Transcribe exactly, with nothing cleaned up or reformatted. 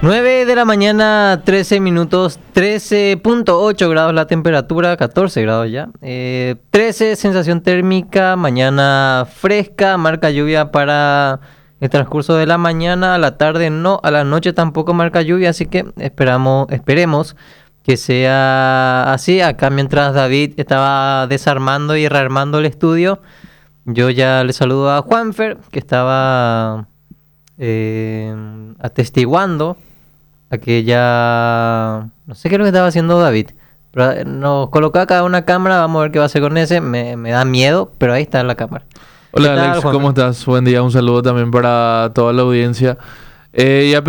nueve de la mañana, trece minutos, trece punto ocho grados la temperatura, catorce grados ya. Eh, trece, sensación térmica, mañana fresca, marca lluvia para el transcurso de la mañana, a la tarde no, a la noche tampoco marca lluvia, así que esperamos, esperemos que sea así. Acá mientras David estaba desarmando y rearmando el estudio, yo ya le saludo a Juanfer, que estaba eh, atestiguando aquella... No sé qué es lo que estaba haciendo David, pero nos coloca acá una cámara, vamos a ver qué va a hacer con ese. Me, me da miedo, pero ahí está la cámara. Hola ¿Qué tal, Alex, Juanfer? ¿cómo estás? Buen día, un saludo también para toda la audiencia. Eh, y a